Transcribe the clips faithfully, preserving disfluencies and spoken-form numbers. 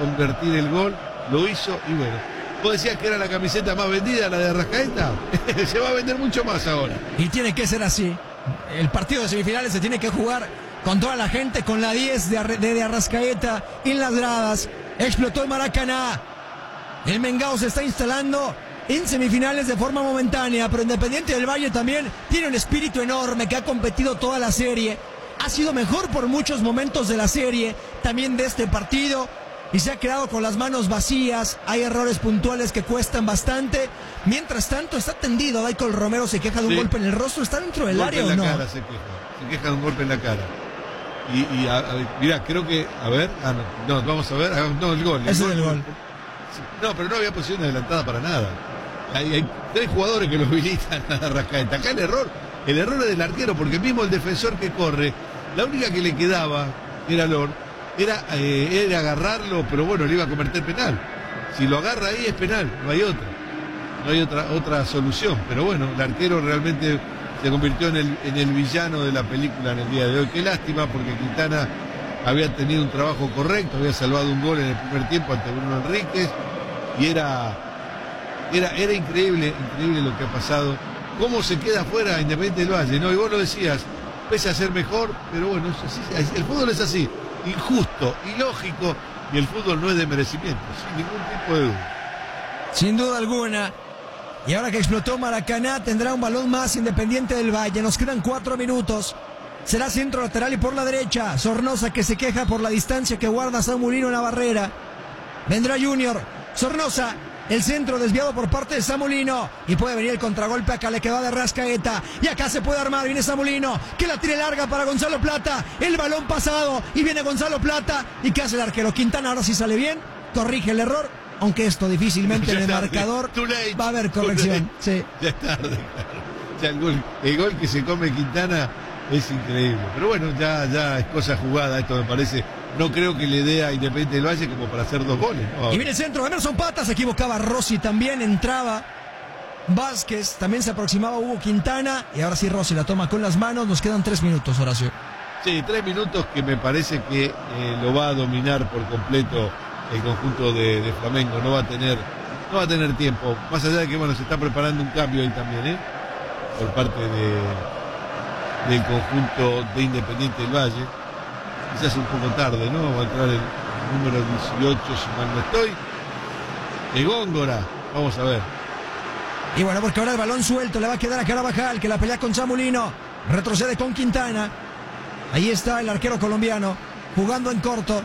convertir el gol, lo hizo y bueno. ¿Vos decías que era la camiseta más vendida, la de Arrascaeta? Se va a vender mucho más ahora. Y tiene que ser así. El partido de semifinales se tiene que jugar con toda la gente, con la diez de, Arre, de, de Arrascaeta en las gradas. Explotó el Maracaná. El Mengao se está instalando en semifinales de forma momentánea, pero Independiente del Valle también tiene un espíritu enorme, que ha competido toda la serie. Ha sido mejor por muchos momentos de la serie, también de este partido, y se ha quedado con las manos vacías. Hay errores puntuales que cuestan bastante. Mientras tanto está tendido. Michael Romero se queja de un sí. golpe en el rostro. ¿Está dentro del área o no? Cara se queja. Se queja de un golpe en la cara. Y, y a, a, mira, creo que, a ver, ah, no, no, vamos a ver, ah, no, el gol. El Ese gol, es el gol. No, pero no había posición adelantada para nada. Hay, hay tres jugadores que lo habilitan a Arrascaeta. Acá el error, el error es del arquero, porque mismo el defensor que corre, la única que le quedaba, era Lor, era, eh, era agarrarlo, pero bueno, le iba a convertir penal. Si lo agarra ahí es penal, no hay otra. No hay otra, otra solución. Pero bueno, el arquero realmente se convirtió en el, en el villano de la película en el día de hoy. Qué lástima, porque Quintana había tenido un trabajo correcto, había salvado un gol en el primer tiempo ante Bruno Enríquez, y era, era, era increíble, increíble lo que ha pasado. Cómo se queda afuera Independiente del Valle, ¿no? Y vos lo decías, pese a ser mejor, pero bueno, es así, el fútbol es así, injusto, ilógico, y el fútbol no es de merecimiento, sin ningún tipo de duda. Sin duda alguna. Y ahora que explotó Maracaná, tendrá un balón más Independiente del Valle. Nos quedan cuatro minutos. Será centro lateral y por la derecha Sornosa, que se queja por la distancia que guarda Samulino en la barrera. Vendrá Junior. Sornosa, el centro desviado por parte de Samulino, y puede venir el contragolpe. Acá le quedó de Arrascaeta, y acá se puede armar. Viene Samulino, que la tire larga para Gonzalo Plata. El balón pasado, y viene Gonzalo Plata. ¿Y qué hace el arquero? Quintana ahora sí sale bien, corrige el error, aunque esto difícilmente en el marcador va a haber corrección. Sí. Ya es tarde, claro. Ya el gol, el gol que se come Quintana es increíble. Pero bueno, ya, ya es cosa jugada esto, me parece. No creo que le dé a Independiente del Valle como para hacer dos goles, ¿no? Y viene el centro, Emerson Pata, se equivocaba Rossi también, entraba Vázquez, también se aproximaba Hugo Quintana, y ahora sí Rossi la toma con las manos. Nos quedan tres minutos, Horacio. Sí, tres minutos que me parece que eh, lo va a dominar por completo el conjunto de, de Flamengo. No va a tener, no va a tener tiempo, más allá de que bueno, se está preparando un cambio ahí también, ¿eh? Por parte de del conjunto de Independiente del Valle. Quizás un poco tarde, ¿no? Va a entrar el número dieciocho, si mal no estoy. De Góngora, vamos a ver. Y bueno, porque ahora el balón suelto le va a quedar a Carabajal, que la pelea con Samulino. Retrocede con Quintana. Ahí está el arquero colombiano, jugando en corto.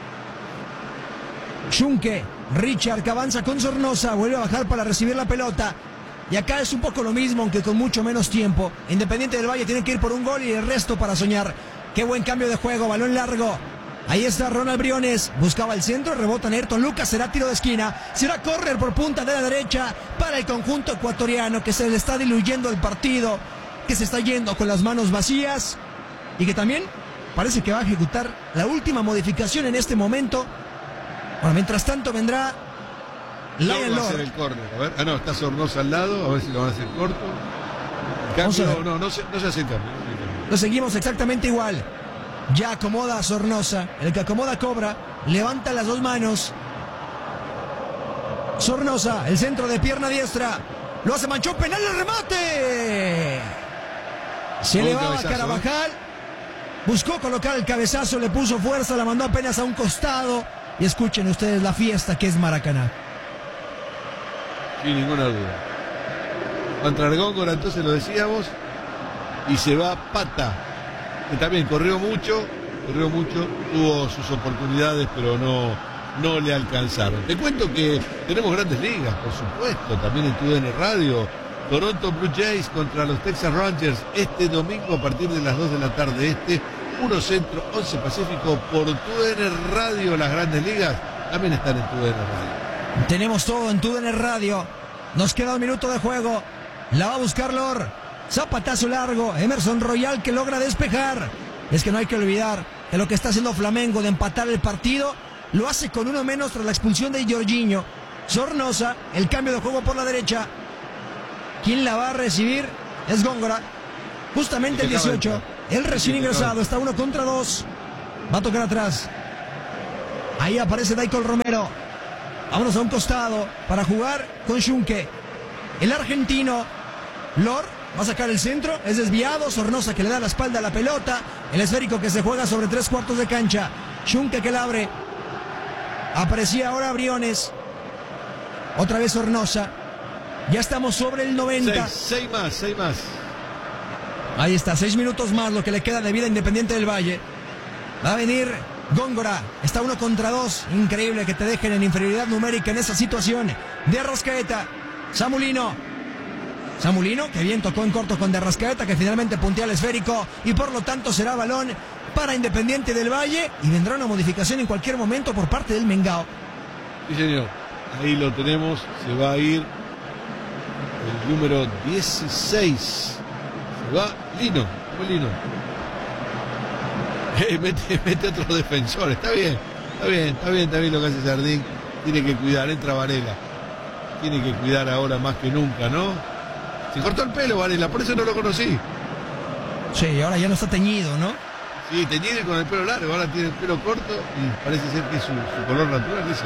Schunke, Richard, que avanza con Sornosa, vuelve a bajar para recibir la pelota. Y acá es un poco lo mismo, aunque con mucho menos tiempo. Independiente del Valle tiene que ir por un gol y el resto para soñar. Qué buen cambio de juego, balón largo. Ahí está Ronald Briones, buscaba el centro, rebota en Ayrton Lucas, será tiro de esquina. Será córner por punta de la derecha para el conjunto ecuatoriano, que se le está diluyendo el partido, que se está yendo con las manos vacías, y que también parece que va a ejecutar la última modificación en este momento. Bueno, mientras tanto vendrá Lion Lord. Va a hacer el córner, a ver. Ah, no, está Sornosa al lado, a ver si lo van a hacer corto. Cambio, no, no, no se, no se hace el cambio. No se hace el cambio. Lo seguimos exactamente igual. Ya acomoda a Sornosa, el que acomoda cobra, levanta las dos manos. Sornosa, el centro de pierna diestra, lo hace Manchón, penal, el remate. Se le va a Carabajal, buscó colocar el cabezazo, le puso fuerza, la mandó apenas a un costado. Y escuchen ustedes la fiesta que es Maracaná. Sin ninguna duda. Va a entrar Góngora, entonces lo decíamos, y se va Pata, que también corrió mucho, corrió mucho, tuvo sus oportunidades, pero no, no le alcanzaron. Te cuento que tenemos grandes ligas, por supuesto, también en T U D N Radio. Toronto Blue Jays contra los Texas Rangers este domingo a partir de las dos de la tarde este, uno Centro, once Pacífico, por T U D N Radio. Las grandes ligas también están en T U D N Radio. Tenemos todo en T U D N Radio. Nos queda un minuto de juego. La va a buscar Lor. Zapatazo largo. Emerson Royal, que logra despejar. Es que no hay que olvidar que lo que está haciendo Flamengo de empatar el partido lo hace con uno menos tras la expulsión de Jorginho. Sornosa, el cambio de juego por la derecha. ¿Quién la va a recibir? Es Góngora. Justamente el dieciocho. El recién ingresado. Está uno contra dos. Va a tocar atrás. Ahí aparece Daicol Romero. Vámonos a un costado para jugar con Schunke. El argentino Lor va a sacar el centro, es desviado. Sornosa que le da la espalda a la pelota. El esférico que se juega sobre tres cuartos de cancha. Schunke que la abre. Aparecía ahora Briones. Otra vez Sornosa. Ya estamos sobre el noventa. Seis, seis más, seis más. Ahí está, seis minutos más lo que le queda de vida a Independiente del Valle. Va a venir Góngora. Está uno contra dos. Increíble que te dejen en inferioridad numérica en esa situación. De Arrascaeta. Samulino. Samulino, que bien tocó en corto con De Arrascaeta, que finalmente puntea el esférico. Y por lo tanto será balón para Independiente del Valle. Y vendrá una modificación en cualquier momento por parte del Mengao. Sí, señor. Ahí lo tenemos. Se va a ir el número dieciséis. Se va Lino. Muy Lino. Eh, mete, mete otro defensor. Está bien. Está bien, está bien, está bien lo que hace Jardín. Tiene que cuidar. Entra Varela. Tiene que cuidar ahora más que nunca, ¿no? Se cortó el pelo, Varela. Por eso no lo conocí. Sí, ahora ya no está teñido, ¿no? Sí, teñido con el pelo largo. Ahora tiene el pelo corto y parece ser que es su, su color natural ese.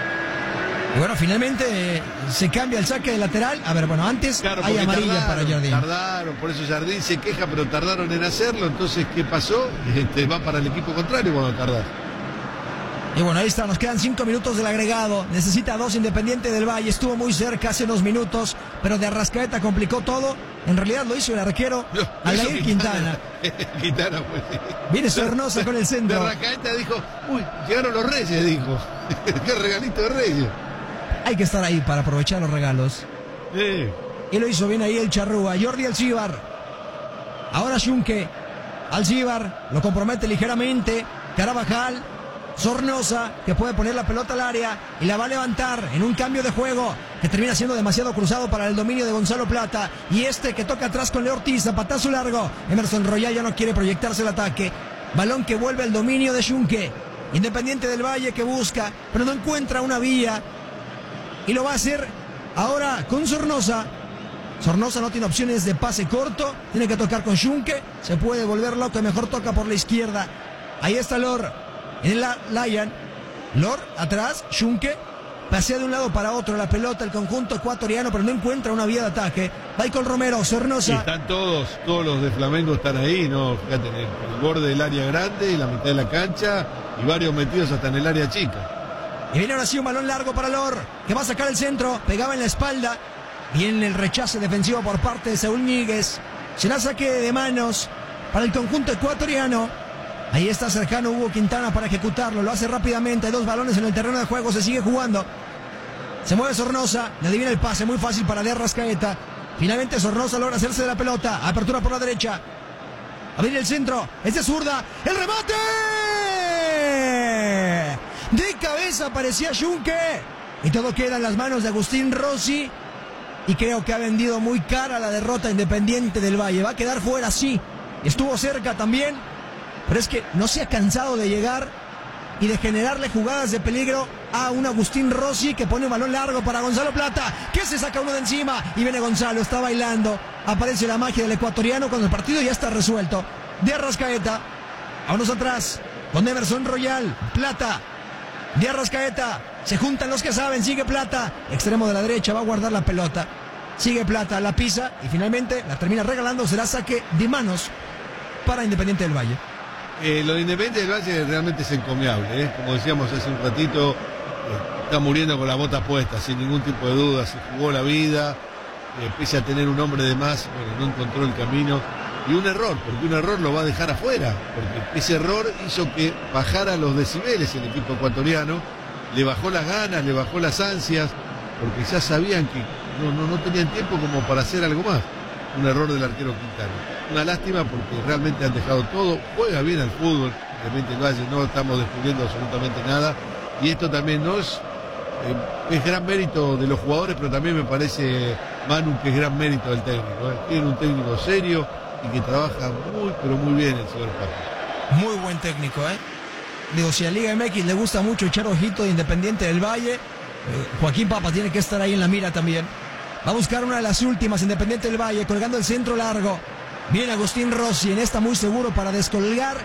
Y bueno, finalmente eh, se cambia el saque de lateral. A ver, bueno, antes claro, hay amarilla tardaron, para Jardín. Tardaron, por eso Jardín se queja, pero tardaron en hacerlo. Entonces, ¿qué pasó? Este, va para el equipo contrario cuando tardás. Y bueno, ahí está, nos quedan cinco minutos del agregado. Necesita dos Independiente del Valle. Estuvo muy cerca hace unos minutos, pero de Arrascaeta complicó todo. En realidad lo hizo el arquero no, Aldair Quintana. Quintana pues, sí. Viene Sornosa con el centro. De Arrascaeta dijo, uy, llegaron los Reyes, dijo. Qué regalito de Reyes. Hay que estar ahí para aprovechar los regalos. Sí. Y lo hizo bien ahí el Charrúa. Jordi Alcíbar. Ahora Schunke. Alcíbar lo compromete ligeramente. Carabajal. Sornosa, que puede poner la pelota al área y la va a levantar en un cambio de juego que termina siendo demasiado cruzado para el dominio de Gonzalo Plata. Y este que toca atrás con Leo Ortiz, zapatazo largo. Emerson Royal ya no quiere proyectarse el ataque. Balón que vuelve al dominio de Schunke. Independiente del Valle que busca, pero no encuentra una vía. Y lo va a hacer ahora con Sornosa. Sornosa no tiene opciones de pase corto. Tiene que tocar con Schunke. Se puede volver loco y mejor toca por la izquierda. Ahí está Lor. En la Lion, Lor atrás, Schunke pasea de un lado para otro la pelota, el conjunto ecuatoriano, pero no encuentra una vía de ataque. Daicol Romero, Sornosa. Y están todos, todos los de Flamengo están ahí, ¿no? Fíjate, en el, el borde del área grande y la mitad de la cancha y varios metidos hasta en el área chica. Y viene ahora sí un balón largo para Lor, que va a sacar el centro, pegaba en la espalda. Viene el rechace defensivo por parte de Saúl Ñíguez. Será saque de manos para el conjunto ecuatoriano. Ahí está cercano Hugo Quintana para ejecutarlo. Lo hace rápidamente. Hay dos balones en el terreno de juego. Se sigue jugando. Se mueve Sornosa. Le adivina el pase. Muy fácil para De Arrascaeta. Finalmente Sornosa logra hacerse de la pelota. Apertura por la derecha. Abrir el centro. Es de zurda. ¡El remate! De cabeza aparecía Schunke. Y todo queda en las manos de Agustín Rossi. Y creo que ha vendido muy cara la derrota Independiente del Valle. Va a quedar fuera, sí. Estuvo cerca también. Pero es que no se ha cansado de llegar y de generarle jugadas de peligro a un Agustín Rossi que pone un balón largo para Gonzalo Plata, que se saca uno de encima y viene Gonzalo, está bailando. Aparece la magia del ecuatoriano cuando el partido ya está resuelto. De Arrascaeta, vámonos atrás con Emerson Royal, Plata. De Arrascaeta, se juntan los que saben, sigue Plata, extremo de la derecha, va a guardar la pelota. Sigue Plata, la pisa y finalmente la termina regalando, será saque de manos para Independiente del Valle. Eh, lo de Independiente del Valle realmente es encomiable, ¿eh? Como decíamos hace un ratito, eh, está muriendo con la bota puesta, sin ningún tipo de duda, se jugó la vida, eh, pese a tener un hombre de más, bueno, no encontró el camino, y un error, porque un error lo va a dejar afuera, porque ese error hizo que bajara los decibeles el equipo ecuatoriano, le bajó las ganas, le bajó las ansias, porque ya sabían que no, no, no tenían tiempo como para hacer algo más. Un error del arquero Quintana. Una lástima porque realmente han dejado todo, juega bien al fútbol, realmente el Valle, no estamos descubriendo absolutamente nada, y esto también no es, eh, es gran mérito de los jugadores, pero también me parece, Manu, que es gran mérito del técnico, ¿eh? Tiene un técnico serio y que trabaja muy, pero muy bien el señor Paco. Muy buen técnico, ¿eh? Digo, si a Liga M X le gusta mucho echar ojito de Independiente del Valle, eh, Joaquín Papa tiene que estar ahí en la mira también. Va a buscar una de las últimas, Independiente del Valle, colgando el centro largo. Viene Agustín Rossi, en esta muy seguro para descolgar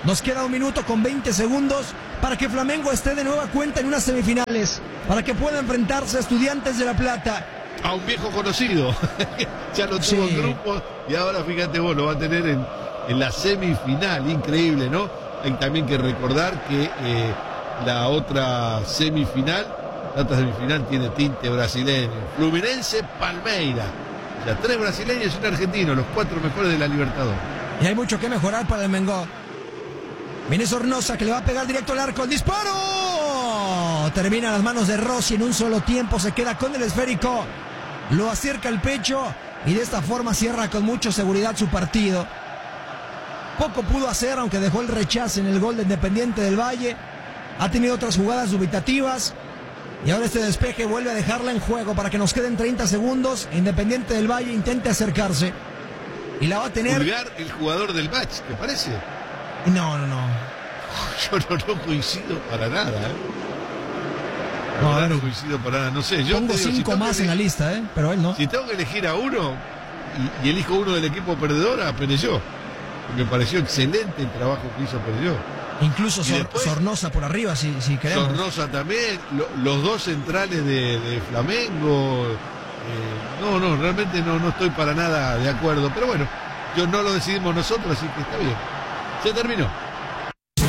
Nos queda un minuto con veinte segundos para que Flamengo esté de nueva cuenta en unas semifinales, para que pueda enfrentarse a Estudiantes de La Plata. A un viejo conocido. Ya lo tuvo Sí. en grupo y ahora fíjate vos, lo va a tener en, en la semifinal. Increíble, ¿no? Hay también que recordar que eh, la otra semifinal, la otra semifinal tiene tinte brasileño. Fluminense, Palmeiras. O sea, tres brasileños y un argentino, los cuatro mejores de la Libertadores. Y hay mucho que mejorar para el Mengo. Viene Sornosa que le va a pegar directo al arco. ¡El disparo! Termina en las manos de Rossi en un solo tiempo. Se queda con el esférico. Lo acerca al pecho y de esta forma cierra con mucha seguridad su partido. Poco pudo hacer, aunque dejó el rechazo en el gol de Independiente del Valle. Ha tenido otras jugadas dubitativas. Y ahora este despeje vuelve a dejarla en juego para que nos queden treinta segundos. Independiente del Valle intente acercarse. Y la va a tener. Pulgar, el jugador del match, ¿te parece? No, no, no. Yo no, no coincido para nada, ¿eh? No, No, a ver, no coincido para nada, no sé. Yo pongo te digo, si cinco tengo más que en la elegir- lista, ¿eh? Pero él no. Si tengo que elegir a uno y, y elijo uno del equipo perdedor, a Perelló. Me pareció excelente el trabajo que hizo Perelló. Incluso Y Sor- después- Sornosa por arriba, si, si queremos. Sornosa también, lo- los dos centrales de, de Flamengo. eh, no, no, realmente no, no estoy para nada de acuerdo. Pero bueno, yo no lo decidimos nosotros, así que está bien. Se terminó.